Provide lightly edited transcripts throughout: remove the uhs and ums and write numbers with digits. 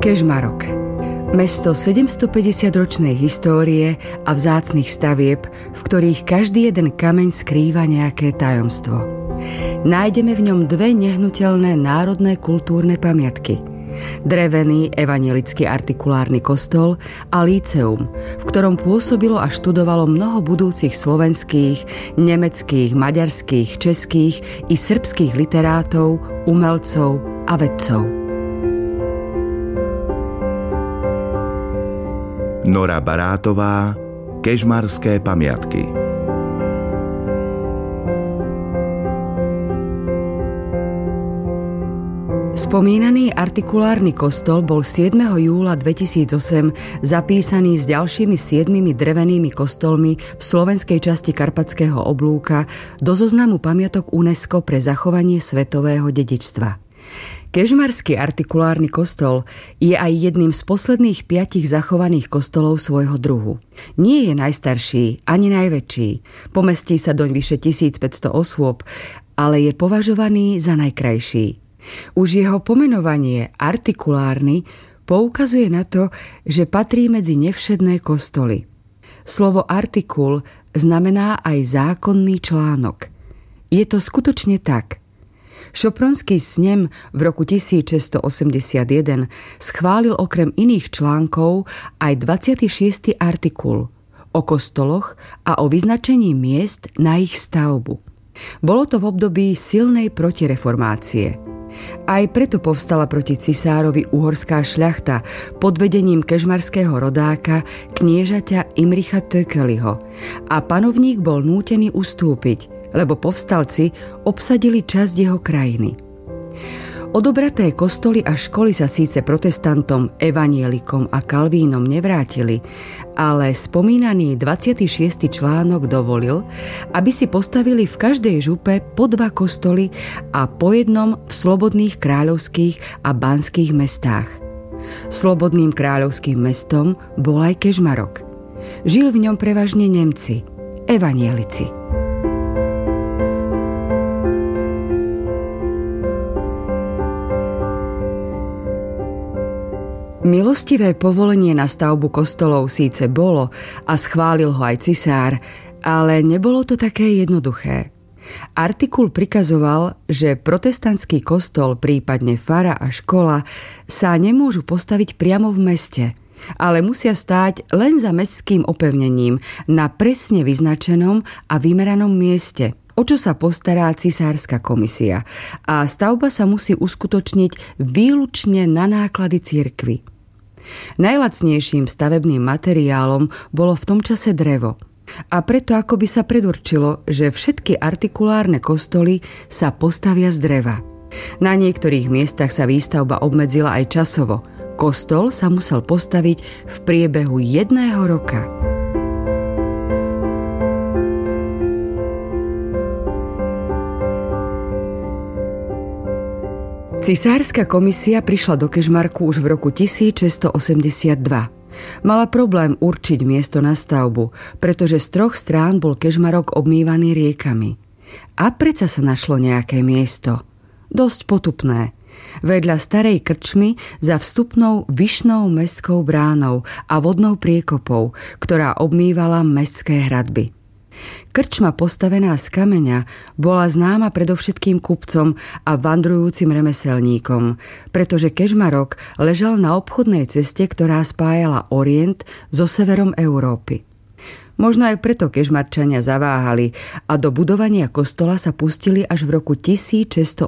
Kežmarok. Mesto 750-ročnej histórie a vzácnych stavieb, v ktorých každý jeden kameň skrýva nejaké tajomstvo. Nájdeme v ňom dve nehnuteľné národné kultúrne pamiatky. Drevený evanjelický artikulárny kostol a líceum, v ktorom pôsobilo a študovalo mnoho budúcich slovenských, nemeckých, maďarských, českých i srbských literátov, umelcov a vedcov. Nora Barátová, Kežmarské pamiatky. Spomínaný artikulárny kostol bol 7. júla 2008 zapísaný s ďalšími 7 drevenými kostolmi v slovenskej časti Karpatského oblúka do zoznamu pamiatok UNESCO pre zachovanie svetového dedičstva. Kežmarský artikulárny kostol je aj jedným z posledných 5 zachovaných kostolov svojho druhu. Nie je najstarší ani najväčší, pomestí sa doň vyše 1500 osôb, ale je považovaný za najkrajší. Už jeho pomenovanie artikulárny poukazuje na to, že patrí medzi nevšedné kostoly. Slovo artikul znamená aj zákonný článok. Je to skutočne tak. Šopronský snem v roku 1681 schválil okrem iných článkov aj 26. artikul o kostoloch a o vyznačení miest na ich stavbu. Bolo to v období silnej protireformácie. Aj preto povstala proti cisárovi uhorská šľachta pod vedením kežmarského rodáka kniežaťa Imricha Tököliho a panovník bol nútený ustúpiť, lebo povstalci obsadili časť jeho krajiny. Odobraté kostoly a školy sa síce protestantom, evanjelikom a kalvínom nevrátili, ale spomínaný 26. článok dovolil, aby si postavili v každej župe po 2 kostoly a po jednom v slobodných kráľovských a banských mestách. Slobodným kráľovským mestom bol aj Kežmarok. Žil v ňom prevažne Nemci, evanjelici. Milostivé povolenie na stavbu kostolov síce bolo a schválil ho aj cisár, ale nebolo to také jednoduché. Artikul prikazoval, že protestantský kostol, prípadne fara a škola sa nemôžu postaviť priamo v meste, ale musia stáť len za mestským opevnením na presne vyznačenom a vymeranom mieste, o čo sa postará cisárska komisia, a stavba sa musí uskutočniť výlučne na náklady cirkvi. Najlacnejším stavebným materiálom bolo v tom čase drevo. A preto akoby sa predurčilo, že všetky artikulárne kostoly sa postavia z dreva. Na niektorých miestach sa výstavba obmedzila aj časovo. Kostol sa musel postaviť v priebehu 1 roka. Cisárska komisia prišla do Kežmarku už v roku 1682. Mala problém určiť miesto na stavbu, pretože z 3 strán bol Kežmarok obmývaný riekami. A predsa sa našlo nejaké miesto. Dosť potupné. Vedľa starej krčmy za vstupnou Vyšnou mestskou bránou a vodnou priekopou, ktorá obmývala mestské hradby. Krčma postavená z kameňa bola známa predovšetkým kupcom a vandrujúcim remeselníkom, pretože Kežmarok ležal na obchodnej ceste, ktorá spájala Orient so severom Európy. Možno aj preto Kežmarčania zaváhali a do budovania kostola sa pustili až v roku 1687.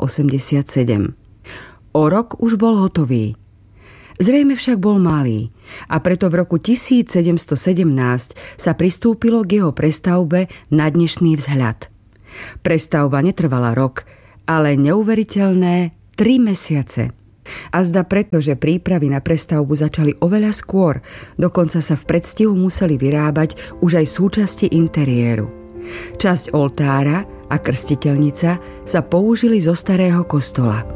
O rok už bol hotový. Zrejme však bol malý a preto v roku 1717 sa pristúpilo k jeho prestavbe na dnešný vzhľad. Prestavba netrvala rok, ale neuveriteľné 3 mesiace. A zda preto, že prípravy na prestavbu začali oveľa skôr, dokonca sa v predstihu museli vyrábať už aj súčasti interiéru. Časť oltára a krstiteľnica sa použili zo starého kostola.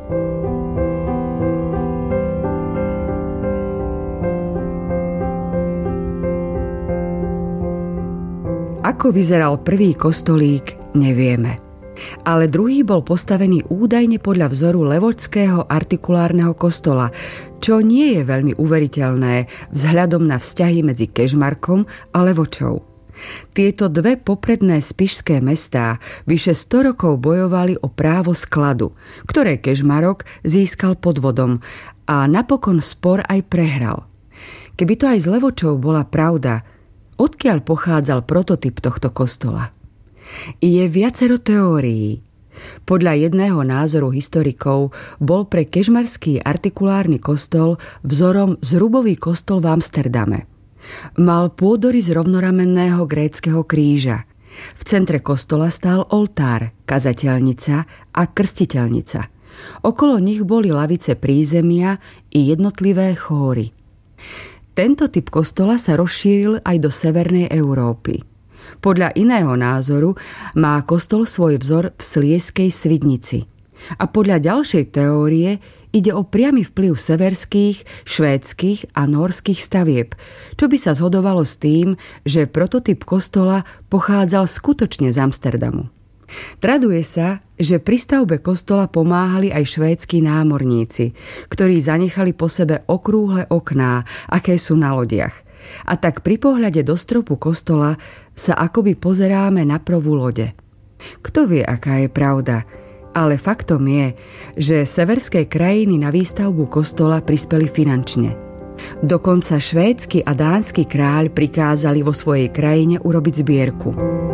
Ako vyzeral prvý kostolík, nevieme. Ale druhý bol postavený údajne podľa vzoru levočského artikulárneho kostola, čo nie je veľmi uveriteľné vzhľadom na vzťahy medzi Kežmarkom a Levočou. Tieto dve popredné spišské mestá vyše 100 rokov bojovali o právo skladu, ktoré Kežmarok získal podvodom a napokon spor aj prehral. Keby to aj s Levočou bola pravda, odkiaľ pochádzal prototyp tohto kostola? Je viacero teórií. Podľa jedného názoru historikov bol pre kežmarský artikulárny kostol vzorom zrubový kostol v Amsterdame. Mal pôdorys rovnoramenného gréckeho kríža. V centre kostola stál oltár, kazateľnica a krstiteľnica. Okolo nich boli lavice prízemia i jednotlivé chóry. Tento typ kostola sa rozšíril aj do severnej Európy. Podľa iného názoru má kostol svoj vzor v Slieskej Svidnici. A podľa ďalšej teórie ide o priamy vplyv severských, švédskych a nórskych stavieb, čo by sa zhodovalo s tým, že prototyp kostola pochádzal skutočne z Amsterdamu. Traduje sa, že pri stavbe kostola pomáhali aj švédski námorníci, ktorí zanechali po sebe okrúhle okná, aké sú na lodiach. A tak pri pohľade do stropu kostola sa akoby pozeráme na prvú lode. Kto vie, aká je pravda, ale faktom je, že severské krajiny na výstavbu kostola prispeli finančne. Dokonca švédsky a dánsky kráľ prikázali vo svojej krajine urobiť zbierku.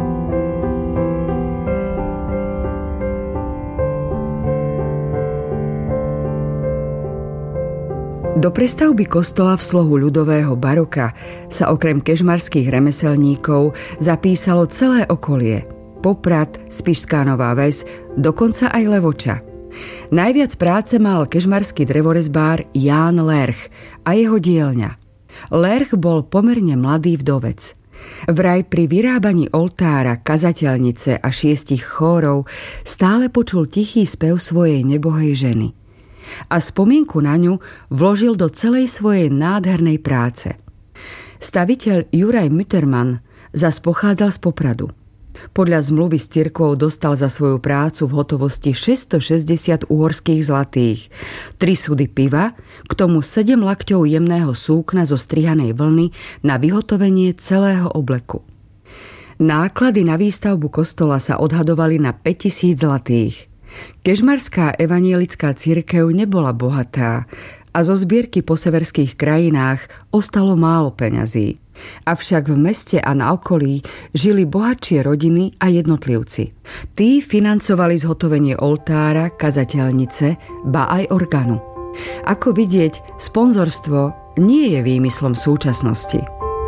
Do prestavby kostola v slohu ľudového baroka sa okrem kežmarských remeselníkov zapísalo celé okolie. Poprad, Spišská Nová Ves, dokonca aj Levoča. Najviac práce mal kežmarský drevorezbár Ján Lerch a jeho dielňa. Lerch bol pomerne mladý vdovec. Vraj pri vyrábaní oltára, kazateľnice a 6 chórov stále počul tichý spev svojej nebohej ženy. A spomienku na ňu vložil do celej svojej nádhernej práce. Staviteľ Juraj Müttermann zas pochádzal z Popradu. Podľa zmluvy s cirkvou dostal za svoju prácu v hotovosti 660 uhorských zlatých, 3 sudy piva, k tomu 7 lakťov jemného súkna zo strihanej vlny na vyhotovenie celého obleku. Náklady na výstavbu kostola sa odhadovali na 5000 zlatých. Kežmarská evanjelická cirkev nebola bohatá a zo zbierky po severských krajinách ostalo málo peňazí. Avšak v meste a na okolí žili bohatšie rodiny a jednotlivci. Tí financovali zhotovenie oltára, kazateľnice, ba aj orgánu. Ako vidieť, sponzorstvo nie je výmyslom súčasnosti.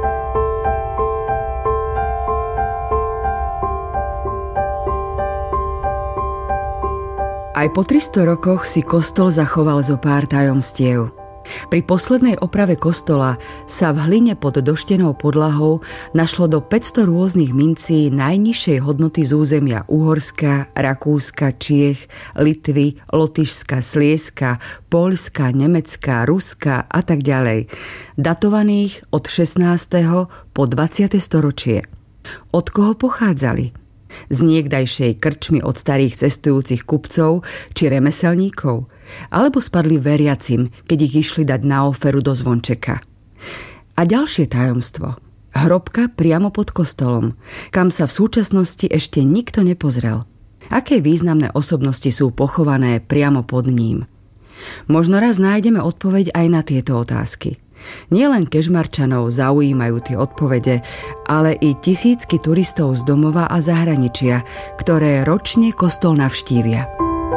Aj po 300 rokoch si kostol zachoval zo pár tajomstiev. Pri poslednej oprave kostola sa v hline pod doštenou podlahou našlo do 500 rôznych mincí najnižšej hodnoty z územia Uhorska, Rakúska, Čiech, Litvy, Lotyšska, Slieska, Poľska, Nemecka, Ruska a tak ďalej, datovaných od 16. po 20. storočie. Od koho pochádzali? Z niekdajšej krčmy od starých cestujúcich kupcov či remeselníkov, alebo spadli veriacim, keď ich išli dať na oferu do zvončeka. A ďalšie tajomstvo. Hrobka priamo pod kostolom, kam sa v súčasnosti ešte nikto nepozrel. Aké významné osobnosti sú pochované priamo pod ním? Možno raz nájdeme odpoveď aj na tieto otázky. Nielen Kežmarčanov zaujímajú tie odpovede, ale i tisícky turistov z domova a zahraničia, ktoré ročne kostol navštívia.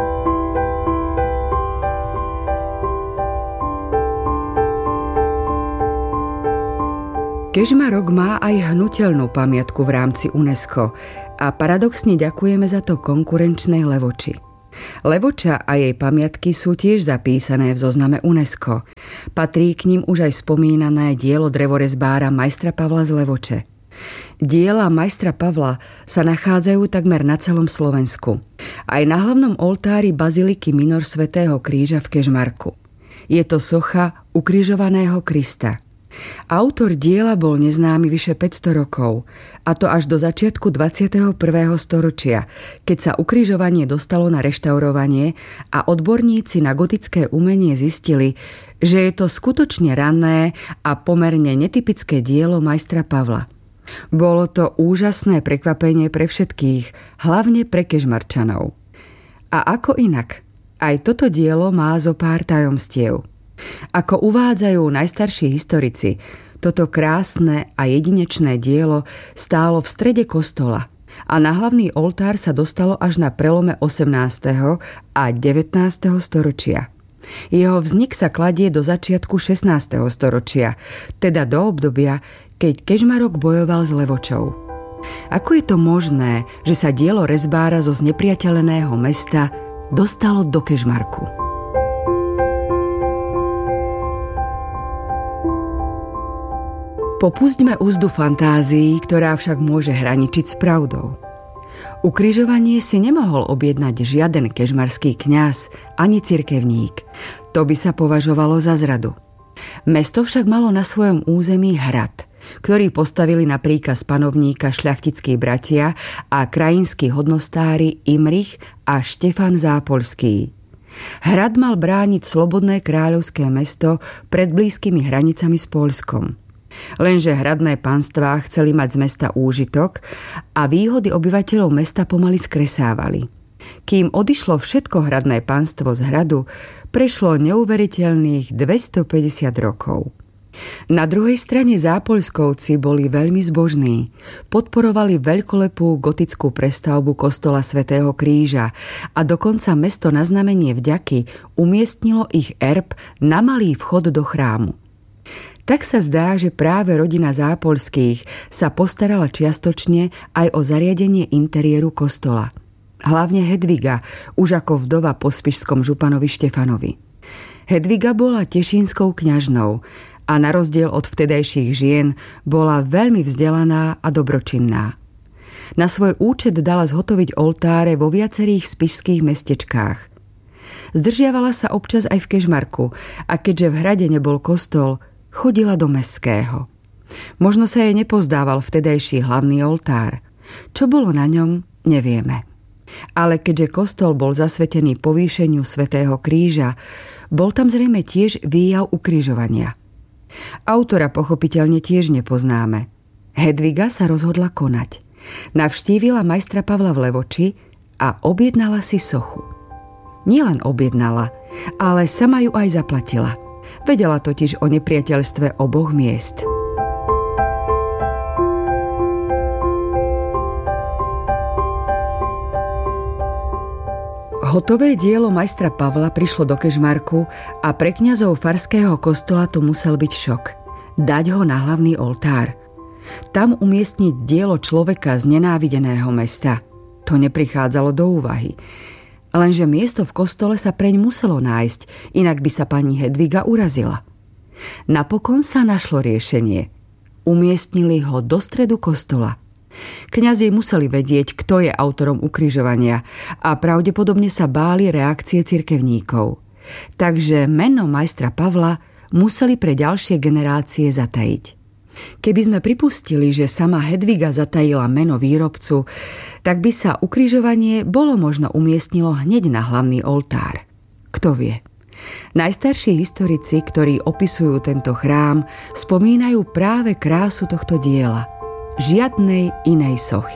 Kežmarok má aj hnuteľnú pamiatku v rámci UNESCO a paradoxne ďakujeme za to konkurenčnej Levoči. Levoča a jej pamiatky sú tiež zapísané v zozname UNESCO. Patrí k nim už aj spomínané dielo drevorezbára majstra Pavla z Levoče. Diela majstra Pavla sa nachádzajú takmer na celom Slovensku. Aj na hlavnom oltári baziliky Minor svätého Kríža v Kežmarku. Je to socha ukrižovaného Krista. Autor diela bol neznámy vyše 500 rokov, a to až do začiatku 21. storočia, keď sa ukrižovanie dostalo na reštaurovanie a odborníci na gotické umenie zistili, že je to skutočne ranné a pomerne netypické dielo majstra Pavla. Bolo to úžasné prekvapenie pre všetkých, hlavne pre Kežmarčanov. A ako inak, aj toto dielo má zo pár tajomstiev. Ako uvádzajú najstarší historici, toto krásne a jedinečné dielo stálo v strede kostola a na hlavný oltár sa dostalo až na prelome 18. a 19. storočia. Jeho vznik sa kladie do začiatku 16. storočia, teda do obdobia, keď Kežmarok bojoval s Levočou. Ako je to možné, že sa dielo rezbára zo znepriateľeného mesta dostalo do Kežmarku? Popustme úzdu fantázií, ktorá však môže hraničiť s pravdou. Ukrižovanie si nemohol objednať žiaden kežmarský kňaz ani cirkevník. To by sa považovalo za zradu. Mesto však malo na svojom území hrad, ktorý postavili na príkaz panovníka šľachtickí bratia a krajinskí hodnostári Imrich a Štefan Zápolský. Hrad mal brániť slobodné kráľovské mesto pred blízkymi hranicami s Poľskom. Lenže hradné panstvá chceli mať z mesta úžitok a výhody obyvateľov mesta pomaly skresávali. Kým odišlo všetko hradné panstvo z hradu, prešlo neuveriteľných 250 rokov. Na druhej strane Zápolskovci boli veľmi zbožní. Podporovali veľkolepú gotickú prestavbu kostola svätého Kríža a dokonca mesto na znamenie vďaky umiestnilo ich erb na malý vchod do chrámu. Tak sa zdá, že práve rodina Zápolských sa postarala čiastočne aj o zariadenie interiéru kostola. Hlavne Hedviga, už ako vdova po spišskom županovi Štefanovi. Hedviga bola tešínskou kňažnou a na rozdiel od vtedajších žien bola veľmi vzdelaná a dobročinná. Na svoj účet dala zhotoviť oltáre vo viacerých spišských mestečkách. Zdržiavala sa občas aj v Kežmarku a keďže v hrade nebol kostol, chodila do mestského. Možno sa jej nepozdával vtedajší hlavný oltár. Čo bolo na ňom, nevieme. Ale keďže kostol bol zasvetený povýšeniu svätého Kríža, bol tam zrejme tiež výjav ukrižovania. Autora pochopiteľne tiež nepoznáme. Hedviga sa rozhodla konať. Navštívila majstra Pavla v Levoči a objednala si sochu. Nielen objednala, ale sama ju aj zaplatila. Vedela totiž o nepriateľstve oboch miest. Hotové dielo majstra Pavla prišlo do Kežmarku a pre kňazov farského kostola to musel byť šok. Dať ho na hlavný oltár. Tam umiestniť dielo človeka z nenávideného mesta. To neprichádzalo do úvahy. Lenže miesto v kostole sa preň muselo nájsť, inak by sa pani Hedviga urazila. Napokon sa našlo riešenie. Umiestnili ho do stredu kostola. Kňazi museli vedieť, kto je autorom ukrižovania a pravdepodobne sa báli reakcie cirkevníkov. Takže meno majstra Pavla museli pre ďalšie generácie zatajiť. Keby sme pripustili, že sama Hedviga zatajila meno výrobcu, tak by sa ukrižovanie bolo možno umiestnilo hneď na hlavný oltár. Kto vie? Najstarší historici, ktorí opisujú tento chrám, spomínajú práve krásu tohto diela. Žiadnej inej sochy.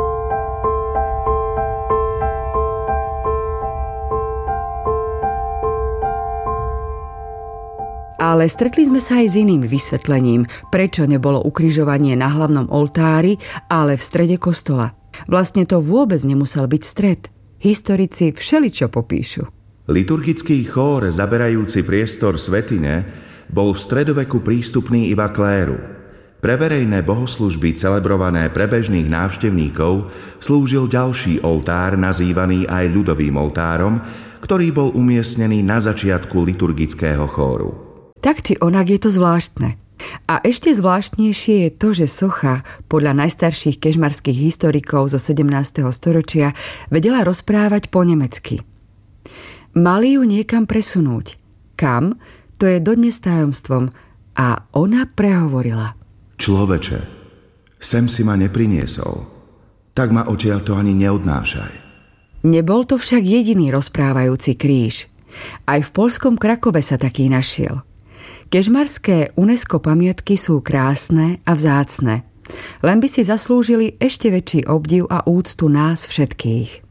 Ale stretli sme sa aj s iným vysvetlením, prečo nebolo ukrižovanie na hlavnom oltári, ale v strede kostola. Vlastne to vôbec nemusel byť stred. Historici všeličo popíšu. Liturgický chór zaberajúci priestor svätyne bol v stredoveku prístupný iba kléru. Pre verejné bohoslužby celebrované pre bežných návštevníkov slúžil ďalší oltár nazývaný aj ľudovým oltárom, ktorý bol umiestnený na začiatku liturgického chóru. Tak či onak je to zvláštne. A ešte zvláštnejšie je to, že socha podľa najstarších kežmarských historikov zo 17. storočia vedela rozprávať po nemecky. Mali ju niekam presunúť. Kam? To je dodnes tajomstvom a ona prehovorila. Človeče, sem si ma nepriniesol, tak ma odtiaľto ani neodnášaj. Nebol to však jediný rozprávajúci kríž. Aj v poľskom Krakove sa taký našiel. Kežmarské UNESCO pamiatky sú krásne a vzácne, len by si zaslúžili ešte väčší obdiv a úctu nás všetkých.